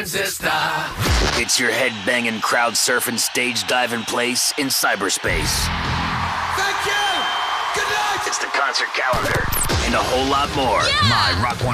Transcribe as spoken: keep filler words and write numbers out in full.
It's your head-banging, crowd-surfing, stage-diving place in cyberspace. Thank you! Good night! It's the concert calendar and a whole lot more. Yeah! My Rock one